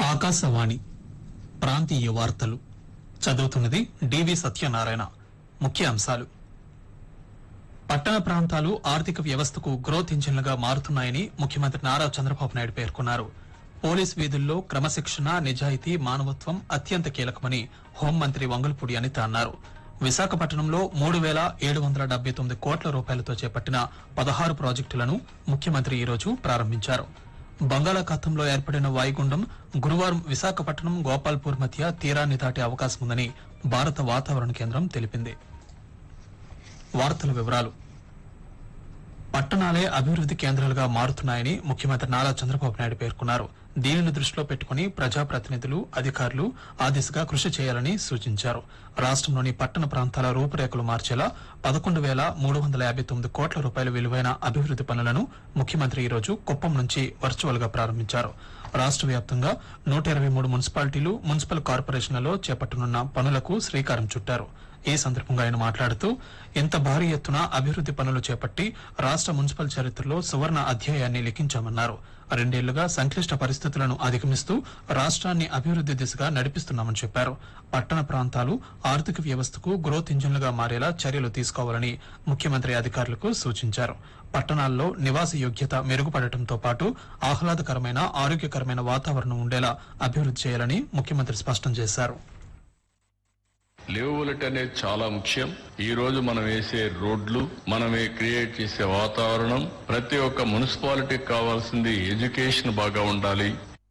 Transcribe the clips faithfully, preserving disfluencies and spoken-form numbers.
ఆకాశవాణి ప్రాంతీయ వార్తలు చదువుతున్నది డివి సత్యనారాయణ. ముఖ్య అంశాలు: పట్టణ ప్రాంతాలు ఆర్థిక వ్యవస్థకు గ్రోత్ ఇంజిన్లుగా మారుతున్నాయని ముఖ్యమంత్రి నారా చంద్రబాబు నాయుడు పేర్కొన్నారు. పోలీస్ వీధుల్లో క్రమశిక్షణ, నిజాయితీ, మానవత్వం అత్యంత కీలకమని హోంమంత్రి వంగల్పూడి అనిత అన్నారు. విశాఖపట్నంలో మూడు వేల ఏడు వందల డెబ్బై తొమ్మిది కోట్ల రూపాయలతో చేపట్టిన పదహారు ప్రాజెక్టులను ముఖ్యమంత్రి ఈరోజు ప్రారంభించారు. బంగాళాఖాతంలో ఏర్పడిన వాయుగుండం గురువారం విశాఖపట్నం, గోపాల్పూర్ మధ్య తీరాన్ని దాటే అవకాశం ఉందని భారత వాతావరణ కేంద్రం తెలిపింది. వార్తల వివరాలు: పట్టణాలే అభివృద్ది కేంద్రాలుగా మారుతున్నాయని ముఖ్యమంత్రి నారా చంద్రబాబు నాయుడు పేర్కొన్నారు. దీనిని దృష్టిలో పెట్టుకుని ప్రజాప్రతినిధులు, అధికారులు ఆ దిశగా కృషి చేయాలని సూచించారు. రాష్టంలోని పట్టణ ప్రాంతాల రూపురేఖలు మార్చేలా పదకొండు వేల మూడు వందల యాభై తొమ్మిది కోట్ల రూపాయల విలువైన అభివృద్ది పనులను ముఖ్యమంత్రి ఈరోజు కుప్పం నుంచి వర్చువల్ గా ప్రారంభించారు. రాష్ట వ్యాప్తంగా నూట ఇరవై మూడు మున్సిపాలిటీలు, మున్సిపల్ కార్పొరేషన్లలో చేపట్టనున్న పనులకు శ్రీకారం చుట్టారు. ఈ సందర్భంగా ఆయన మాట్లాడుతూ, ఇంత భారీ ఎత్తున అభివృద్ది పనులు చేపట్టి రాష్ట మున్సిపల్ చరిత్రలో సువర్ణ అధ్యాయాన్ని లిఖించామన్నారు. రెండేళ్లుగా సంక్లిష్ట పరిస్థితులను అధిగమిస్తూ రాష్ట్రాన్ని అభివృద్ది దిశగా నడిపిస్తున్నామని చెప్పారు. పట్టణ ప్రాంతాలు ఆర్థిక వ్యవస్థకు గ్రోత్ ఇంజిన్లుగా మారేలా చర్యలు తీసుకోవాలని ముఖ్యమంత్రి అధికారులకు సూచించారు. పట్టణాల్లో నివాస యోగ్యత మెరుగుపడటంతో పాటు ఆహ్లాదకరమైన, ఆరోగ్యకరమైన వాతావరణం ఉండేలా అభివృద్ది చేయాలని ముఖ్యమంత్రి స్పష్టం చేశారు. లివబిలిటీ అనేది చాలా ముఖ్యం. ఈ రోజు మనం వేసే రోడ్లు, మనమే క్రియేట్ చేసే వాతావరణం, ప్రతి ఒక్క మున్సిపాలిటీకి కావాల్సింది ఎడ్యుకేషన్ బాగా ఉండాలి.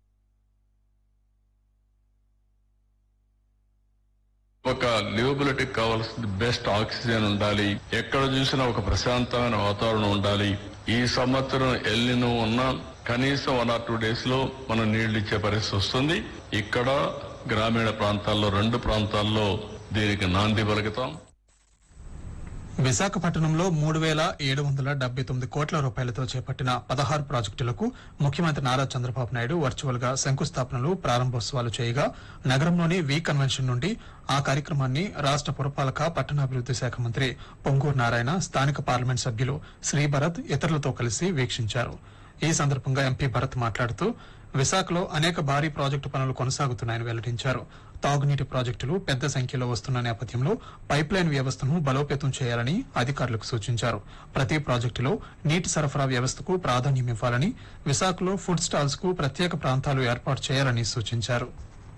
ఒక లివబిలిటీకి కావాల్సింది బెస్ట్ ఆక్సిజన్ ఉండాలి. ఎక్కడ చూసినా ఒక ప్రశాంతమైన వాతావరణం ఉండాలి. ఈ సంవత్సరం ఎల్లినో ఉన్నా కనీసం వన్ ఆర్ టూ డేస్ లో మనం నీళ్లు ఇచ్చే పరిస్థితి వస్తుంది. ఇక్కడ గ్రామీణ ప్రాంతాల్లో రెండు ప్రాంతాల్లో దీనికి నాంది పలుకుతాం. విశాఖపట్నంలో మూడు వేల ఏడు వందల డెబ్బై తొమ్మిది కోట్ల రూపాయలతో చేపట్టిన పదహారు ప్రాజెక్టులకు ముఖ్యమంత్రి నారా చంద్రబాబు నాయుడు వర్చువల్ గా శంకుస్థాపనలు, ప్రారంభోత్సవాలు చేయగా నగరంలోని వి కన్వెన్షన్ నుండి ఆ కార్యక్రమాన్ని రాష్ట పురపాలక, పట్టణాభివృద్ది శాఖ మంత్రి పొంగూరు నారాయణ, స్థానిక పార్లమెంట్ సభ్యులు శ్రీభరత్ ఇతరులతో కలిసి వీక్షించారు. ఈ సందర్భంగా ఎంపీ భరత్ మాట్లాడుతూ, విశాఖలో అనేక భారీ ప్రాజెక్టు పనులు కొనసాగుతున్నాయని వెల్లడించారు. తాగునీటి ప్రాజెక్టులు పెద్ద సంఖ్యలో వస్తున్న నేపథ్యంలో పైప్లైన్ వ్యవస్థను బలోపేతం చేయాలని అధికారులకు సూచించారు. ప్రతి ప్రాజెక్టులో నీటి సరఫరా వ్యవస్థకు ప్రాధాన్యమివ్వాలని, విశాఖలో ఫుడ్ స్టాల్స్ కు ప్రత్యేక ప్రాంతాలు ఏర్పాటు చేయాలని సూచించారు.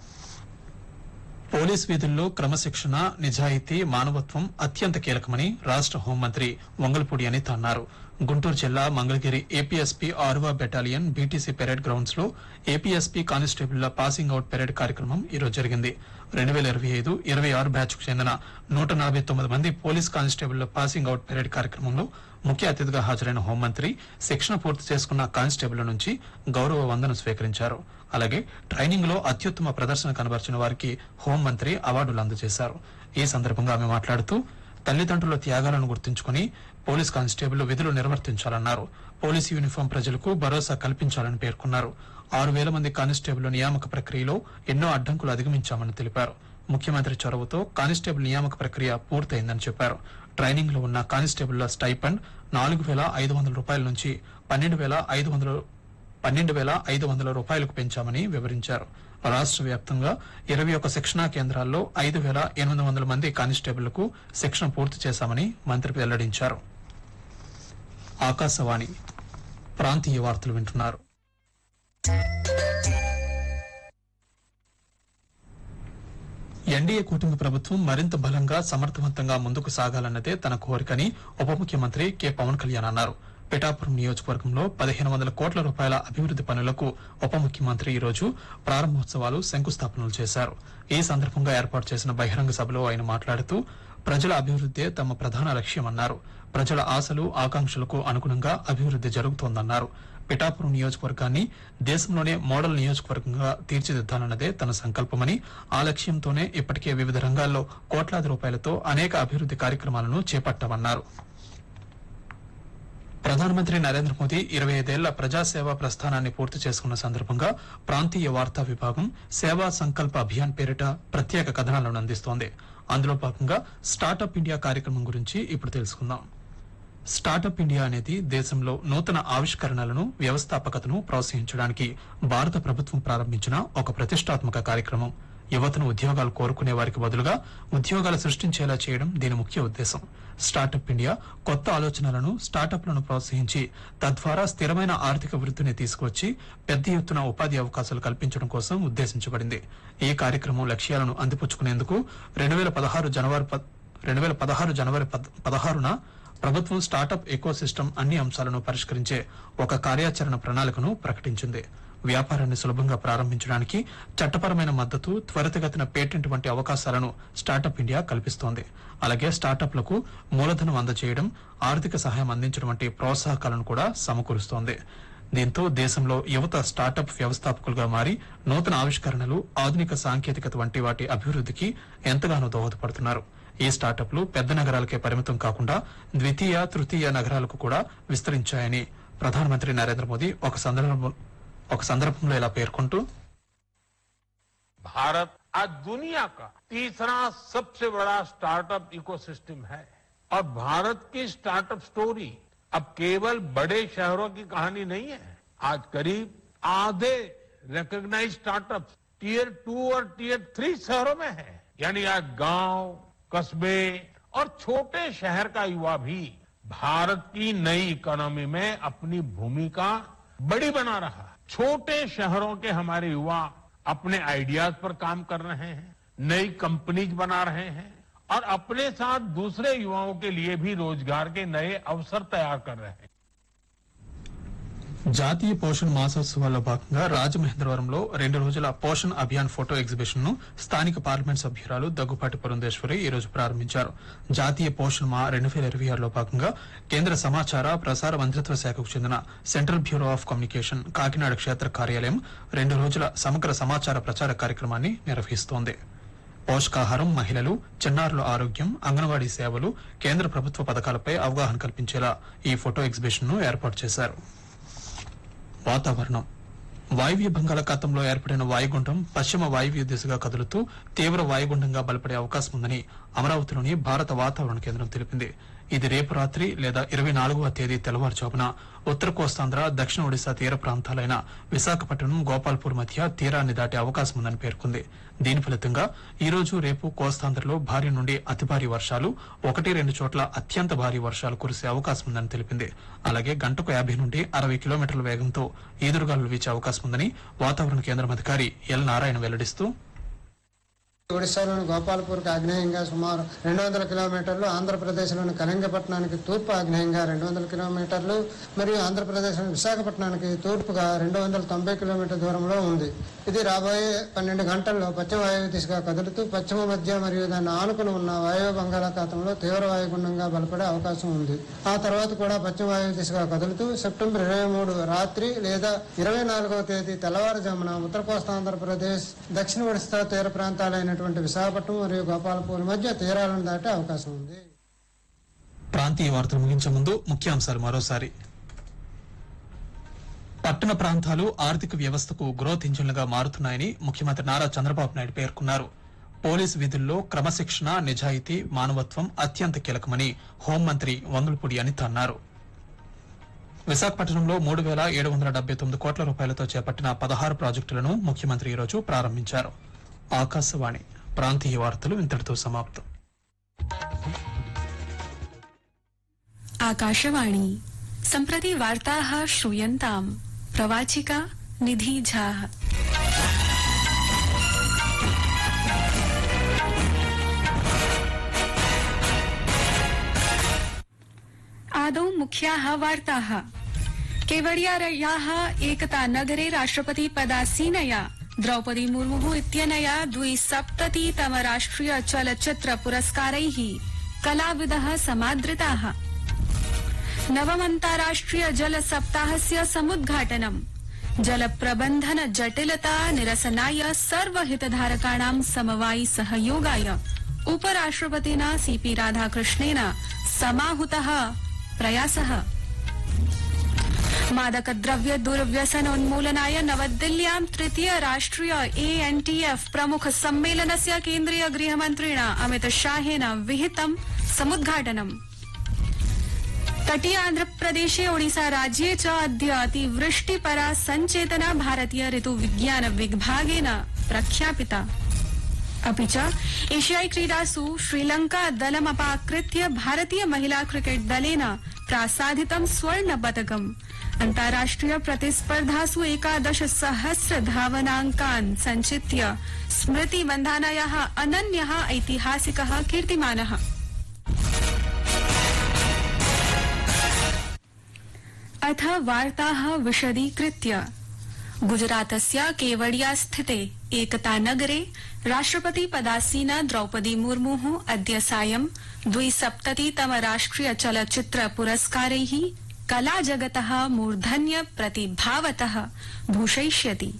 పోలీస్ వీధుల్లో క్రమశిక్షణ, నిజాయితీ, మానవత్వం అత్యంత కీలకమని రాష్ట హోంమంత్రి వంగల్పూడి అనిత అన్నారు. గుంటూరు జిల్లా Mangalagiri APSP ఆరువ battalion BTC parade grounds లో ఏపీఎస్పీ కానిస్టేబుళ్ల పాసింగ్ అవుట్ పెరేడ్ కార్యక్రమం ఈరోజు జరిగింది. రెండు వేల ఇరవై ఐదు ఇరవై ఆరు బ్యాచ్ కు చెందిన నూట నలభై తొమ్మిది మంది పోలీస్ కానిస్టేబుళ్ల పాసింగ్ అవుట్ పెరేడ్ కార్యక్రమంలో ముఖ్య అతిథిగా హాజరైన హోంమంత్రి శిక్షణ పూర్తి చేసుకున్న కానిస్టేబుళ్ల నుంచి గౌరవ వందనం స్వీకరించారు. అలాగే ట్రైనింగ్ లో అత్యుత్తమ ప్రదర్శన కనబర్చిన వారికి హోంమంత్రి అవార్డులు అందజేశారు. ఈ సందర్భంగా ఆమె మాట్లాడుతూ, తల్లిదండ్రుల త్యాగాలను గుర్తుంచుకుని పోలీస్ కానిస్టేబుల్ విధులు నిర్వర్తించాలన్నారు. పోలీసు యూనిఫామ్ ప్రజలకు భరోసా కల్పించాలని పేర్కొన్నారు. ఆరు వేల మంది కానిస్టేబుల్ నియామక ప్రక్రియలో ఎన్నో అడ్డంకులు అధిగమించామని తెలిపారు. ముఖ్యమంత్రి చొరవతో కానిస్టేబుల్ నియామక ప్రక్రియ పూర్తయిందని చెప్పారు. ట్రైనింగ్ లో ఉన్న కానిస్టేబుళ్ల స్టైపెండ్ నాలుగు వేల ఐదు వందల రూపాయల నుంచి పన్నెండు వేల ఐదు వందల పన్నెండు వేల ఐదు వందల రూపాయలకు పెంచామని వివరించారు. రాష్ట వ్యాప్తంగా ఇరవై ఒక శిక్షణా కేంద్రాల్లో ఐదు వేల ఎనిమిది వందల మంది కానిస్టేబుళ్లకు శిక్షణ పూర్తి చేశామని మంత్రి వెల్లడించారు. ఆకాశవాణి ప్రాంతీయ వార్తలు వింటున్నారు. ఎన్డీఏ కూటమి ప్రభుత్వం మరింత బలంగా, సమర్థవంతంగా ముందుకు సాగాలన్నదే తన కోరికని ఉప ముఖ్యమంత్రి కె పవన్ కళ్యాణ్ అన్నారు. పిఠాపురం నియోజకవర్గంలో పదిహేను వందల కోట్ల రూపాయల అభివృద్ది పనులకు ఉప ముఖ్యమంత్రి ఈరోజు ప్రారంభోత్సవాలు, శంకుస్థాపనలు చేశారు. ఈ సందర్భంగా ఏర్పాటు చేసిన బహిరంగ సభలో ఆయన మాట్లాడుతూ, ప్రజల అభివృద్దే తమ ప్రధాన లక్ష్యమన్నారు. ప్రజల ఆశలు, ఆకాంక్షలకు అనుగుణంగా అభివృద్ది జరుగుతోందన్నారు. పిఠాపురం నియోజకవర్గాన్ని దేశంలోనే మోడల్ నియోజకవర్గంగా తీర్చిదిద్దాలన్నదే తన సంకల్పమని, ఆ లక్ష్యంతోనే ఇప్పటికే వివిధ రంగాల్లో కోట్లాది రూపాయలతో అనేక అభివృద్ది కార్యక్రమాలను చేపట్టామన్నారు. ప్రధానమంత్రి నరేంద్ర మోదీ ఇరవై ఐదేళ్ల ప్రజాసేవా ప్రస్థానాన్ని పూర్తి చేసుకున్న సందర్భంగా ప్రాంతీయ వార్తా విభాగం సేవా సంకల్ప అభియాన్ పేరిట ప్రత్యేక కథనాలను అందిస్తోంది. అందులో భాగంగా స్టార్టప్ ఇండియా కార్యక్రమం గురించి ఇప్పుడు తెలుసుకుందాం. స్టార్టప్ ఇండియా అనేది దేశంలో నూతన ఆవిష్కరణలను వ్యవస్థాపకతను ప్రోత్సహించడానికి భారత ప్రభుత్వం ప్రారంభించిన ఒక ప్రతిష్టాత్మక కార్యక్రమం. యువతను ఉద్యోగాలు కోరుకునే వారికి బదులుగా ఉద్యోగాలు సృష్టించేలా చేయడం దీని ముఖ్య ఉద్దేశం. స్టార్టప్ ఇండియా కొత్త ఆలోచనలను, స్టార్టప్లను ప్రోత్సహించి తద్వారా స్థిరమైన ఆర్థిక వృద్ధిని తీసుకువచ్చి పెద్ద ఎత్తున ఉపాధి అవకాశాలు కల్పించడం కోసం ఉద్దేశించబడింది. ఈ కార్యక్రమం లక్ష్యాలను అందిపుచ్చుకునేందుకు రెండు వేల పదహారు జనవరి రెండు వేల పదహారు జనవరి పదహారున ప్రభుత్వం స్టార్టప్ ఎకో సిస్టమ్ అన్ని అంశాలను పరిష్కరించే ఒక కార్యాచరణ ప్రణాళికను ప్రకటించింది. వ్యాపారాన్ని సులభంగా ప్రారంభించడానికి చట్టపరమైన మద్దతు, త్వరితగతిన పేటెంట్ వంటి అవకాశాలను స్టార్టప్ ఇండియా కల్పిస్తోంది. అలాగే స్టార్టప్లకు మూలధనం అందజేయడం, ఆర్థిక సహాయం అందించడం వంటి ప్రోత్సాహకాలను కూడా సమకూరుస్తోంది. దీంతో దేశంలో యువత స్టార్టప్ వ్యవస్థాపకులుగా మారి నూతన ఆవిష్కరణలు, ఆధునిక సాంకేతికత వంటి వాటి అభివృద్ధికి ఎంతగానో దోహదపడుతున్నారు. ఈ స్టార్టప్లు పెద్ద నగరాలకే పరిమితం కాకుండా ద్వితీయ, తృతీయ నగరాలకు కూడా విస్తరించాయని ప్రధానమంత్రి నరేంద్ర మోదీ ఒక సందర్భం ఒక సందర్భంలో ఇలా పేర్కొంటూ, भारत आज दुनिया का तीसरा सबसे बड़ा स्टार्टअप इकोसिस्टम है और भारत की स्टार्टअप स्टोरी अब केवल बड़े शहरों की कहानी नहीं है. आज करीब आधे रिकॉग्नाइज्ड स्टार्टअप टीयर टू और टीयर थ्री शहरों में है. यानी आज गांव, कस्बे और छोटे शहर का युवा भी भारत की नई इकोनॉमी में अपनी भूमिका बड़ी बना रहा है. छोटे शहरों के हमारे युवा अपने आइडियाज पर काम कर रहे हैं, नई कंपनीज बना रहे हैं और अपने साथ दूसरे युवाओं के लिए भी रोजगार के नए अवसर तैयार कर रहे हैं. జాతీయ పోషణ్ మాసోత్సవాల్లో భాగంగా రాజమహేంద్రవరంలో రెండు రోజుల పోషణ్ అభియాన్ ఫోటో ఎగ్జిబిషన్ ను స్థానిక పార్లమెంట్ సభ్యురాలు దగ్గుపాటి పురంధేశ్వరి ఈ రోజు ప్రారంభించారు. జాతీయ పోషణ్ మా రెండు వేల ఇరవై ఆరులో భాగంగా కేంద్ర సమాచార ప్రసార మంత్రిత్వ శాఖకు చెందిన central bureau of communication Kakinada క్షేత్ర కార్యాలయం రెండు రోజుల సమగ్ర సమాచార ప్రచార కార్యక్రమాన్ని నిర్వహిస్తోంది. పోషకాహారం, మహిళలు, చిన్నారుల ఆరోగ్యం, అంగన్వాడీ సేవలు, కేంద్ర ప్రభుత్వ పథకాలపై అవగాహన కల్పించేలా ఈ ఫోటో ఎగ్జిబిషన్ ను ఏర్పాటు చేశారు. వాతావరణం. వాయువ్య బంగాళాఖాతంలో ఏర్పడిన వాయుగుండం పశ్చిమ వాయువ్య దిశగా కదులుతూ తీవ్ర వాయుగుండంగా బలపడే అవకాశం ఉందని అమరావతిలోని భారత వాతావరణ కేంద్రం తెలిపింది. ఇది రేపు రాత్రి లేదా ఇరవై నాలుగవ తేదీ తెల్లవారుజామున ఉత్తర కోస్తాంధ్ర, దక్షిణ ఒడిశా తీర ప్రాంతాలైన విశాఖపట్నం, గోపాల్పూర్ మధ్య తీరాన్ని దాటే అవకాశం ఉందని పేర్కొంది. దీని ఫలితంగా ఈ రోజు, రేపు కోస్తాంధ్రలో భారీ నుండి అతి భారీ వర్షాలు, ఒకటి రెండు చోట్ల అత్యంత భారీ వర్షాలు కురిసే అవకాశం ఉందని తెలిపింది. అలాగే గంటకు యాభై నుండి అరవై కిలోమీటర్ల వేగంతో ఈదురుగాలులు వీచే అవకాశం ఉందని వాతావరణ కేంద్రం అధికారి ఎల్ నారాయణ వెల్లడిస్తూ, ఒడిశాలోని గోపాల్పూర్కి ఆగ్నేయంగా సుమారు రెండు వందల కిలోమీటర్లు, ఆంధ్రప్రదేశ్లోని కళింగపట్నానికి తూర్పు ఆగ్నేయంగా రెండు వందల కిలోమీటర్లు మరియు ఆంధ్రప్రదేశ్లోని విశాఖపట్నానికి తూర్పుగా రెండు వందల తొంభై కిలోమీటర్ దూరంలో ఉంది. ఇది రాబోయే పన్నెండు గంటల్లో పశ్చిమ వాయువు దిశగా కదులుతూ పశ్చిమ మధ్య మరియు దాన్ని ఆనుకుని ఉన్న వాయువ్య బంగాళాఖాతంలో తీవ్ర వాయుగుండంగా బలపడే అవకాశం ఉంది. ఆ తర్వాత కూడా పశ్చిమ వాయువు దిశగా కదులుతూ సెప్టెంబర్ ఇరవై మూడు రాత్రి లేదా ఇరవై నాలుగవ తేదీ తెల్లవారుజామున ఉత్తర కోస్తాంధ్రప్రదేశ్, దక్షిణ ఒడిశా తీర ప్రాంతాలైన విశాఖపట్నం మరియు గోపాల్పూర్ మధ్య తీరాలను దాటే అవకాశం ఉంది. ప్రాంతీయ వార్తలు ముగించే ముందు ముఖ్యాంశాలు మరోసారి. పట్టణ ప్రాంతాలు ఆర్థిక వ్యవస్థకు గ్రోత్ ఇంజిన్లుగా మారుతున్నాయని ముఖ్యమంత్రి నారా చంద్రబాబు నాయుడు పేర్కొన్నారు. పోలీసు విధుల్లో క్రమశిక్షణ, నిజాయితీ, మానవత్వం అత్యంత కీలకమని హోంమంత్రి వంగల్పూడి అనిత అన్నారు. విశాఖపట్నంలో మూడు వేల ఏడు వందల డెబ్బై తొమ్మిది కోట్ల రూపాయలతో చేపట్టిన పదహారు ప్రాజెక్టులను ముఖ్యమంత్రి ఈరోజు ప్రారంభించారు. ఆకాశవాణి ప్రాంతీయ వార్తలు ఇంతటితో సమాప్తం. आकाशवाणी सम्प्रति वार्ताः श्रूयन्ताम्. प्रवाचिका निधि झा. आदौ मुख्याः वार्ताः. केवडियायाः एकता नगरे राष्ट्रपति पदासीनया द्रौपदी मुर्मु इत्यनया द्विसप्ततितम राष्ट्रिय चलच्चित्र पुरस्कारैः कलाविदः समादृताः. नवमन्ताराष्ट्रिय जल सप्ताहस्य समुद्घाटनम्. जल प्रबन्धन जटिलता निरसनाय सर्वहितधारकाणां समवायि सहयोगाय उपराष्ट्रपतिना सीपी राधाकृष्णेन समाहुतः प्रयासः. मादकद्रव्य दुर्व्यसनोन्मूलनाय नवदिल्ल्यां तृतीय राष्ट्रिय ए एन टी एफ प्रमुख सम्मेलनस्य केन्द्रीय गृहमन्त्रिणा अमित शाहेन विहितं समुद्घाटनम्. तटीय आंध्र प्रदेशे ओडिसा राज्ये च अद्य अतिवृष्टिपरा सञ्चेतना भारतीय ऋतु विज्ञान विभागेन प्रख्यापिता। अपि च एशियाई क्रीडासु श्रीलंका दलमपाकृत्य भारतीय महिला क्रिकेट दलेन प्रासादितं स्वर्ण पदकम्। अन्ताराष्ट्रिय प्रतिस्पर्धासु एकादश सहस्र धावनाङ्कान् सञ्चित्य स्मृति मन्धानायाः अनन्यः ऐतिहासिकः कीर्तिमानः। अथ वार्ताः विशदीकृत्य। गुजरातस्य केवडिया स्थिते एकतानगरे राष्ट्रपति पदासीन द्रौपदी मुर्मुः अद्य सायं द्विसप्ततितम राष्ट्रिय चलच्चित्र पुरस्कारैः कला जगतः मूर्धन्य प्रतिभावतः भूषयिष्यति।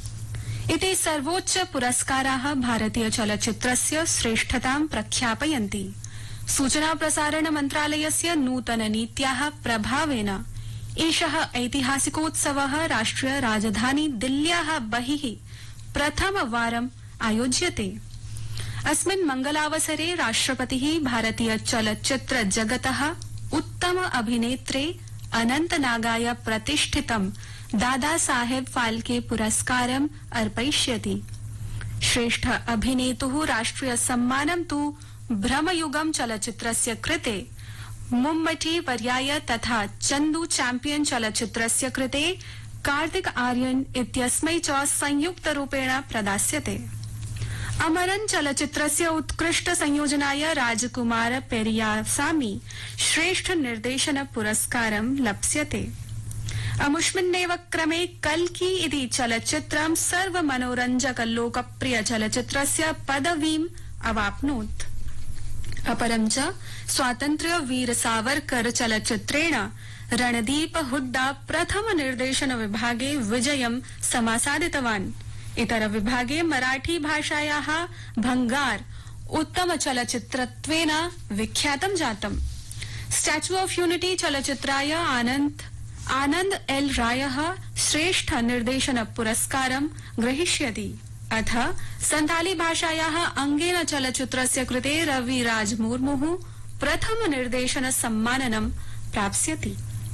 एते सर्वोच्च पुरस्काराः भारतीय चलच्चित्रस्य श्रेष्ठतां प्रख्यापयन्ति। सूचना प्रसारण मन्त्रालयस्य नूतन नीत्याः प्रभावेन एषः ऐतिहासिकोत्सवः राष्ट्रिय राजधानी दिल्ल्याः बहिः प्रथमवारम् आयोज्यते। अस्मिन् मङ्गलावसरे राष्ट्रपतिः भारतीय चलच्चित्र जगतः उत्तम अभिनेत्रे अनन्तनागाय प्रतिष्ठितं दादा साहेब फाल्के पुरस्कारम् अर्पयिष्यति। श्रेष्ठ अभिनेतुः राष्ट्रिय सम्मानं तु भ्रमयुगं चलच्चित्रस्य कृते मुम्बटी वर्याय तथा चन्दू चैम्पियन चलच्चित्रस्य कृते कार्तिक आर्यन इत्यस्मै च संयुक्तरूपेण प्रदास्यते। अमरन चलच्चित्रस्य उत्कृष्ट संयोजनाय राजकुमार पेरियासामी श्रेष्ठ निर्देशन पुरस्कारं लप्स्यते। अमुष्मिन्नेव क्रमे कल्की इति चलच्चित्रं सर्वमनोरञ्जक लोकप्रिय चलच्चित्रस्य पदवीम् अवाप्नोत्। अपरं च स्वातन्त्र्य वीर सावरकर चलच्चित्रेण रणदीप हुड्डा प्रथम निर्देशन विभागे विजयं समासादितवान्। इतर विभागे मराठी भाषायाः भंगार उत्तम चलच्चित्रत्वेन विख्यातं जातम्। Statue of unity चलच्चित्राय Anand Anand L रायः श्रेष्ठ निर्देशन पुरस्कारं ग्रहीष्यति। अथ संथाली भाषायाः अंगेन चलच्चित्रस्य कृते रवि राज मुर्मुः प्रथम निर्देशन सम्माननं प्राप्स्यति।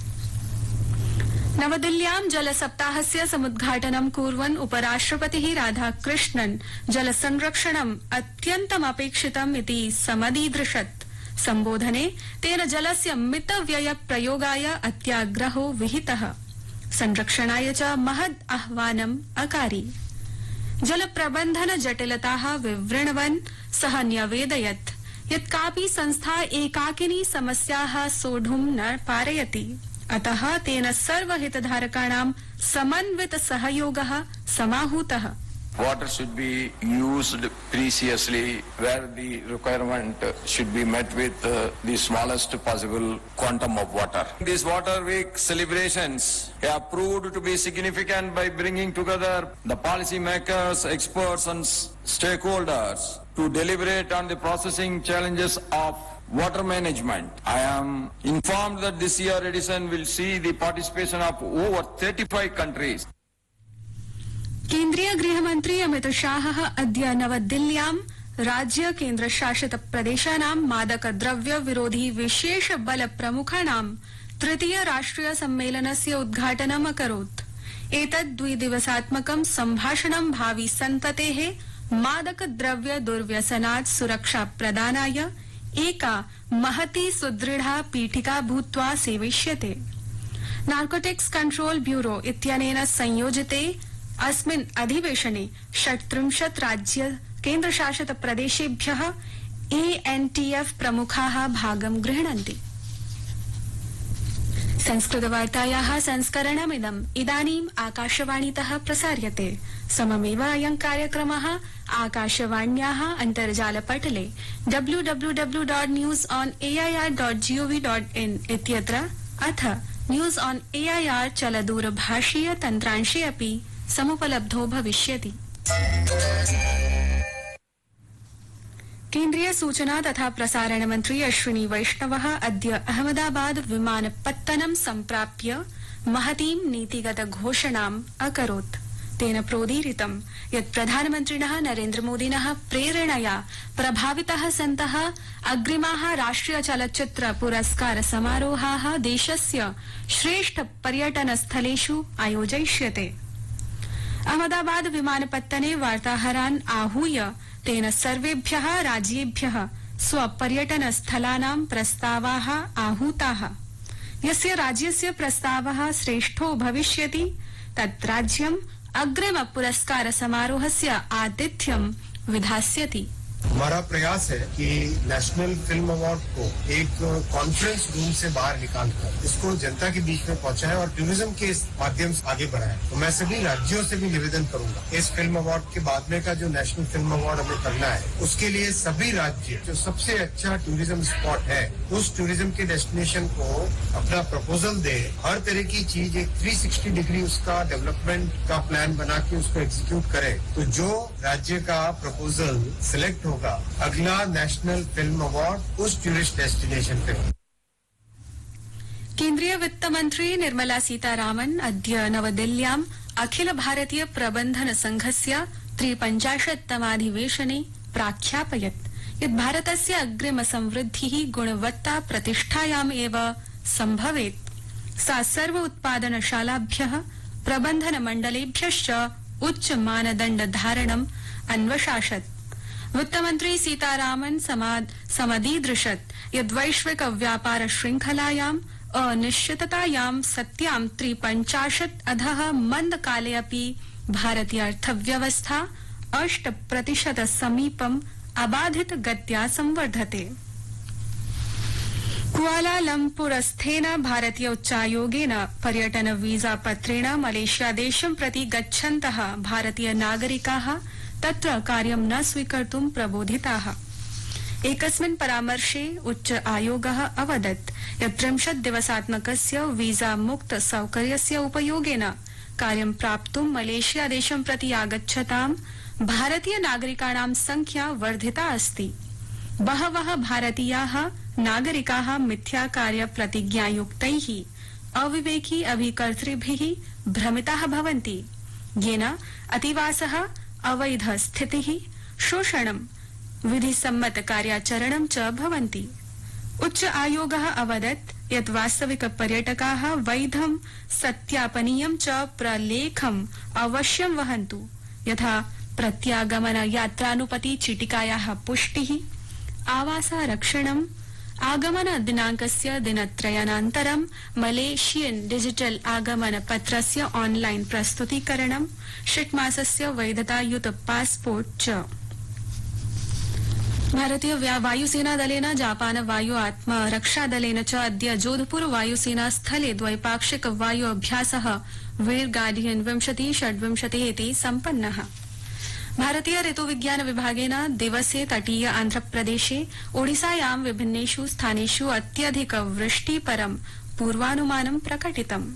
नवदिल्ल्यां जलसप्ताहस्य समुद्घाटनं कुर्वन् उपराष्ट्रपतिः राधाकृष्णन् जलसंरक्षणम् अत्यन्तमपेक्षितम् इति समदीदृशत्। सम्बोधने तेन जलस्य मितव्यय प्रयोगाय अत्याग्रहो विहितः। संरक्षणाय च महद् आह्वानम् अकारी। जल प्रबंधन जटिलताः विवृण्वन् सः न्यवेदयत् यत् कापि संस्था एकाकिनी समस्याः सोढुं न पारयति। अतः तेन सर्वहितधारकाणां समन्वित सहयोगः समाहूतः। Water should be used preciously where the requirement should be met with uh, the smallest possible quantum of water. These Water Week celebrations have proved to be significant by bringing together the policy makers, experts and stakeholders to deliberate on the processing challenges of water management. I am informed that this year edition will see the participation of over thirty-five countries. केन्द्रीय गृहमन्त्री अमित शाहः अद्य नवदिल्ल्यां राज्य केन्द्रशासित प्रदेशानां मादक द्रव्य विरोधी विशेष बल प्रमुखाणां तृतीय राष्ट्रिय सम्मेलनस्य उद्घाटनम् अकरोत्। एतत् द्विदिवसात्मकं सम्भाषणं भावि सन्ततेः मादक द्रव्य दुर्व्यसनात् सुरक्षा प्रदानाय एका महती सुदृढा पीठिका भूत्वा सेविष्यते। नार्कोटिक्स कंट्रोल ब्यूरो इत्यनेन संयोजिते अस्मिन् अधिवेशने षट्त्रिंशत् राज्य केन्द्रशासित प्रदेशेभ्यः ए एन् टी एफ् प्रमुखाः भागं गृह्णन्ति। संस्कृतवार्तायाः संस्करणमिदम् इदानीम् आकाशवाणीतः प्रसार्यते। सममेव अयं कार्यक्रमः आकाशवाण्याः अन्तर्जालपटले W W W dot news on A I R dot G O V dot in इत्यत्र अथ news on A I R चलदूरभाषीय तन्त्रांशे अपि समुपलब्धो भविष्यति। केन्द्रीय सूचना तथा प्रसारण मंत्री अश्विनी वैष्णवः अद्य अहमदाबाद विमानपत्तनं सम्प्राप्य महतीं नीतिगत घोषणाम् अकरोत्। तेन प्रोदीरितं यत् प्रधानमन्त्रिणः नरेन्द्रमोदिनः प्रेरणया प्रभावितः सन्तः अग्रिमाः राष्ट्रिय चलच्चित्र पुरस्कार समारोहाः देशस्य श्रेष्ठ पर्यटनस्थलेषु आयोजयिष्यते। अहमदाबाद विमानपत्तने वार्ताहरान् आहूय तेन सर्वेभ्यः राज्येभ्यः स्वपर्यटनस्थलानां प्रस्तावाः आहूताः। यस्य राज्यस्य प्रस्तावः श्रेष्ठो भविष्यति तत् राज्यम् अग्रिम पुरस्कार समारोहस्य आतिथ्यं विधास्यति। हमारा प्रयास है कि नेशनल फिल्म अवार्ड को एक कॉन्फ्रेंस रूम से बाहर निकालकर इसको जनता के बीच में पहुंचाएं और टूरिज्म के माध्यम से आगे बढ़ाएं। तो मैं सभी राज्यों से भी निवेदन करूंगा, इस फिल्म अवार्ड के बाद में का जो नेशनल फिल्म अवार्ड हमें करना है उसके लिए सभी राज्य जो सबसे अच्छा टूरिज्म स्पॉट है उस टूरिज्म के डेस्टिनेशन को अपना प्रपोजल दे। हर तरह की चीज एक थ्री सिक्सटी डिग्री उसका डेवलपमेंट का प्लान बना के उसको एग्जीक्यूट करे। तो जो राज्य का प्रपोजल सिलेक्ट होगा अगला नेशनल फिल्म अवार्ड उस टूरिस्ट डेस्टिनेशन पे। केन्द्रीय वित्त मंत्री निर्मला सीतारामन अद्य नवदिल्ल्याम् अखिल भारतीय प्रबन्धन संघस्य त्रिपञ्चाशत्तमाधिवेशने प्राख्यापयत् यत् भारतस्य अग्रिम संवृद्धिः गुणवत्ता प्रतिष्ठायाम् एव सम्भवेत्। सा सर्व उत्पादनशालाभ्यः प्रबन्धन मण्डलेभ्यश्च उच्च मानदण्ड धारणम् अन्वशासत्। वित्तमन्त्री सीतारामन समदीदृशत् यद् वैश्विक व्यापार श्रृंखलायाम् अनिश्चिततायां सत्यां त्रिपञ्चाशत् अधः मन्दकाले अपि भारतीय अर्थव्यवस्था अष्ट प्रतिशत समीपम् अबाधित गत्या संवर्धते। कुआलालम्पुरस्थेन भारतीय उच्चायोगेन पर्यटन वीजा पत्रेण मलेशिया देशं प्रति गच्छन्तः भारतीय नागरिकाः तत्र कार्यं न स्वीकर्तुं प्रबोधिताः। एकस्मिन् परामर्शे उच्च आयोगः अवदत् यत् त्रिंशत् दिवसात्मकस्य वीजा मुक्त सौकर्यस्य उपयोगेन कार्यं प्राप्तुं मलेशिया देशं प्रति आगच्छतां भारतीय नागरिकाणां संख्या वर्धिता अस्ति। बहवः भारतीयाः नागरिकाः मिथ्या कार्य प्रतिज्ञायुक्तैः अविवेकी अभिकर्तृभिः भ्रमिताः भवन्ति, येन अतिवासः अवैध स्थितिः शोषणं विधिसम्मत कार्याचरणं च भवन्ति। उच्च आयोगः अवदत् यत् वास्तविक पर्यटकाः वैधं सत्यापनीयं च प्रलेखम् अवश्यं वहन्तु, यथा प्रत्यागमन यात्रानुपति चीटिकायाः पुष्टिः, आवासारक्षणम्, आगमन दिनांकस्य दिनत्रयानन्तरं मलेशियन डिजिटल आगमन पत्रस्य ऑनलाइन प्रस्तुतीकरणं, षट्मासस्य वैधतायुत पासपोर्ट च। भारतीय वायुसेना दलेन जापान वायु आत्मरक्षा दलेन च अद्य जोधपुर वायुसेना स्थले द्वैपाक्षिक वायु अभ्यासः वीर गार्डियन विंशति षड्विंशतिः इति सम्पन्नः। भारतीय ऋतुविज्ञान विभागेन दिवसे तटीय आन्ध्रप्रदेशे ओडिसायां विभिन्नेषु स्थानेषु अत्यधिक वृष्टिपरं पूर्वानुमानं प्रकटितम्।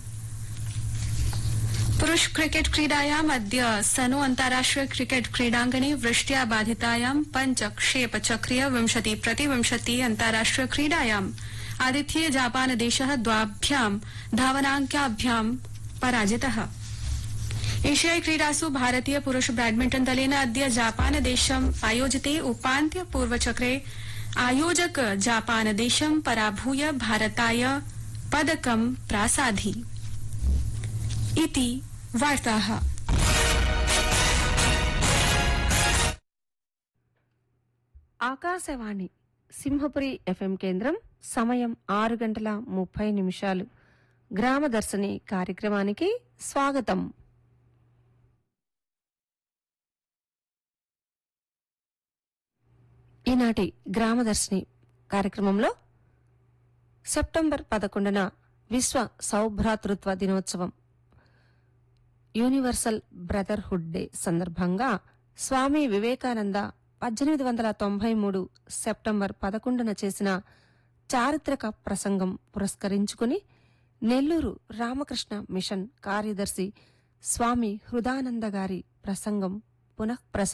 पुरुष क्रिकेट क्रीडायाम् अद्य सनो अन्ताराष्ट्रिय क्रिकेट क्रीडाङ्गणे वृष्ट्या बाधितायां पंच क्षेप चक्रीय विंशति प्रतिविंशति अन्ताराष्ट्रिय क्रीडायाम् आतिथ्ये जापान देशः द्वाभ्यां धावनाङ्काभ्यां पराजितः। एशियाई क्रीडासु भारतीय पुरुष बैडमिंटन दलेन अद्य जापान देशम् आयोजिते उपान्त्य पूर्वचक्रे आयोजक जापान देशं पराभूय भारताय पदकं प्रासाधि। इति वार्ताः। ఆకాశవాణి సింహపురి ఎఫ్ఎం కేంద్రం సమయం ఆరు గంటల ముప్పై నిమిషాలు. గ్రామదర్శిని కార్యక్రమానికి స్వాగతం. ఈనాటి గ్రామదర్శిని కార్యక్రమంలో సెప్టెంబర్ పదకొండున విశ్వ సౌభ్రాతృత్వ దినోత్సవం యూనివర్సల్ బ్రదర్హుడ్ డే సందర్భంగా స్వామి వివేకానంద పద్దెనిమిది వందల తొంభై మూడు సెప్టెంబర్ పదకొండున చేసిన చారిత్రక ప్రసంగం పురస్కరించుకుని నెల్లూరు రామకృష్ణ మిషన్ కార్యదర్శి స్వామి హృదానంద గారి ప్రసంగం పునః